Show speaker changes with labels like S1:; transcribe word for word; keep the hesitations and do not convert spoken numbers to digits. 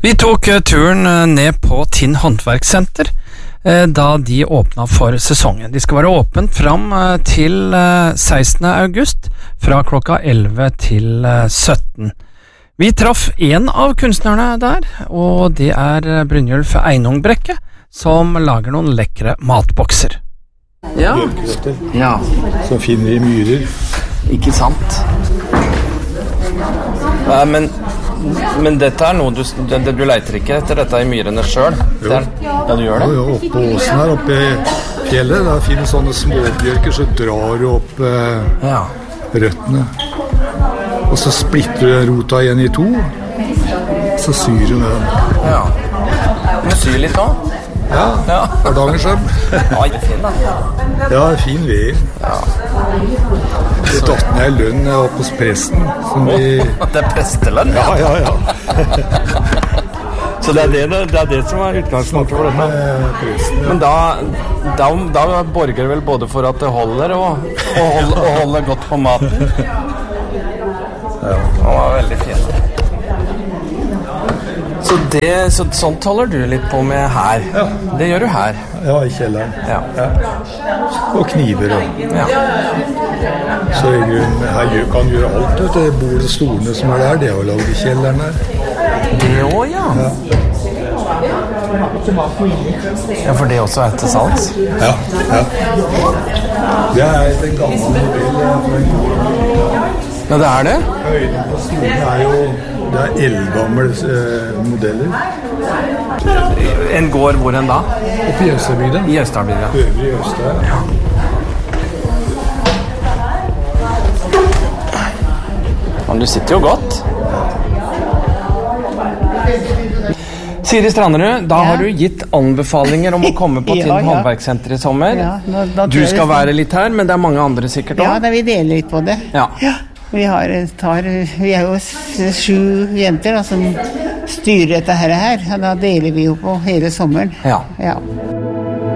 S1: Vi tok turen ned på Tinn Håndverkssenter da de åpnet for sesongen. De skal være åpent fram til sekstende august fra klokka elleve til sytten. Vi traff en av kunstnerne der, og det er Brynjulf Einungbrekke, som lager noen lekre matbokser.
S2: Ja. Ja.
S3: Som finner i myrer.
S2: Ikke sant? Ja, men Men dette er noe du, det, du leiter ikke etter dette i myrene selv?
S3: Jo.
S2: Er, ja, du gjør det?
S3: Jo, jo, oppe på åsen her, oppe i fjellet, der finnes sånne småbjørker, så drar du opp eh,
S2: Ja.
S3: røttene. Og så splitter du rota igjen i to, så syr du med den.
S2: Ja. Du syr litt nå?
S3: Ja,
S2: Ja.
S3: Hardangersøm.
S2: Oi, fin da.
S3: Ja, fin ved.
S2: Ja.
S3: Det datt ned i lønn oppe hos presten. Som vi...
S2: Det er prestelønn?
S3: Ja, ja, ja.
S2: Så det er det, det er det som er utgangspunktet for dette?
S3: Eh, presten, ja.
S2: Men da, da, da borger det vel både for at det holder og, og, holder, og holder godt på maten?
S3: Ja.
S2: Det var veldig fint. Så, det, så sånt holder du litt på med her?
S3: Ja.
S2: Det gjør du her?
S3: Ja, i kjelleren.
S2: Ja.
S3: Ja. Og kniver og...
S2: Ja.
S3: Så i grunnen, her gjør- kan gjøre alt. Vet du. Det bordet og stolene som er der, det er jo laget i kjelleren her.
S2: Det også, ja. Ja, for det også er til salgs?
S3: Ja, ja. Det er en gammel modell.
S2: Ja, det er det?
S3: Høyden på stolene er jo... Det er eldgamle eh, modeller.
S2: En gård hvor en da?
S3: Oppe i Østerbygda.
S2: I Østarbygda.
S3: Øvrig i Øster. Ja.
S2: Men du sitter jo godt. Siri Stranderud, da
S4: Ja.
S2: har du gitt anbefalinger om å komme på
S4: Ja,
S2: Tinn
S4: ja.
S2: Håndverkssenter i sommer.
S4: Ja, nå- da tror
S2: Du
S4: jeg
S2: skal
S4: vi-
S2: være litt her, men det er mange andre sikkert
S4: Ja,
S2: også.
S4: da, vi deler litt på det.
S2: Ja.
S4: Vi, har, tar, vi er jo s- sju jenter da, som styrer dette her, her, og da deler vi jo på hele sommeren.
S2: Ja.
S4: Ja.